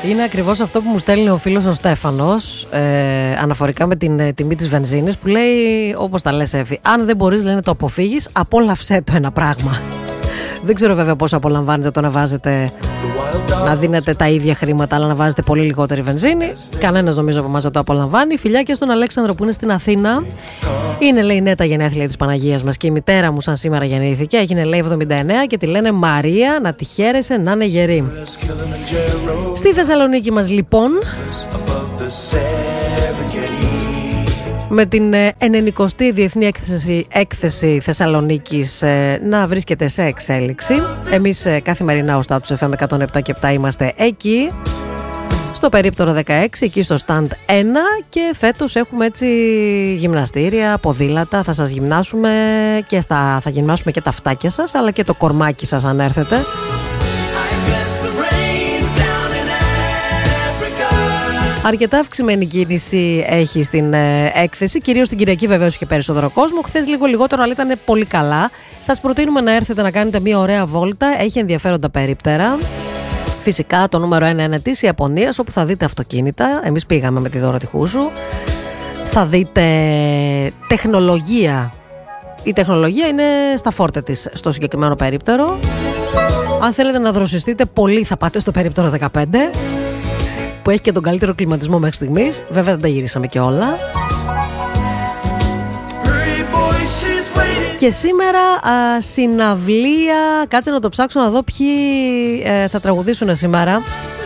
Είναι ακριβώς αυτό που μου στέλνει ο φίλος ο Στέφανος αναφορικά με την τιμή της βενζίνης, που λέει, όπως τα λες Εύη, αν δεν μπορείς, λένε, το αποφύγεις, απόλαυσέ το ένα πράγμα. Δεν ξέρω βέβαια πόσο απολαμβάνετε το να βάζετε, να δίνετε τα ίδια χρήματα, αλλά να βάζετε πολύ λιγότερη βενζίνη. Κανένας νομίζω από εμάς δεν το απολαμβάνει. Φιλιά στον Αλέξανδρο που είναι στην Αθήνα. Είναι, λέει, ναι, τα γενέθλια της Παναγίας μας και η μητέρα μου, σαν σήμερα γεννήθηκε, έγινε, λέει, 79 και τη λένε Μαρία, να τη χαίρεσαι, να είναι γερή. Στη Θεσσαλονίκη μας, λοιπόν, με την 90η Διεθνή Έκθεση Θεσσαλονίκης να βρίσκεται σε εξέλιξη. Εμείς καθημερινά ο Status FM 107 και 7 είμαστε εκεί, στο περίπτερο 16, εκεί στο stand 1, και φέτος έχουμε έτσι γυμναστήρια, ποδήλατα, θα σας γυμνάσουμε και θα γυμνάσουμε και τα φτάκια σας, αλλά και το κορμάκι σας αν έρθετε. Αρκετά αυξημένη κίνηση έχει στην έκθεση, κυρίως την Κυριακή βεβαίως είχε περισσότερο κόσμο. Χθες λίγο λιγότερο, αλλά ήταν πολύ καλά. Σας προτείνουμε να έρθετε να κάνετε μια ωραία βόλτα, έχει ενδιαφέροντα περίπτερα. Φυσικά το νούμερο 1 είναι της Ιαπωνίας, όπου θα δείτε αυτοκίνητα. Εμείς πήγαμε με τη Δώρα Τυχούσου. Θα δείτε τεχνολογία. Η τεχνολογία είναι στα φόρτε της στο συγκεκριμένο περίπτερο. Αν θέλετε να δροσιστείτε πολύ, θα πάτε στο περίπτερο 15, που έχει και τον καλύτερο κλιματισμό μέχρι στιγμής. Βέβαια δεν τα γυρίσαμε και όλα. Και σήμερα συναυλία, κάτσε να το ψάξω να δω ποιοι θα τραγουδήσουν σήμερα.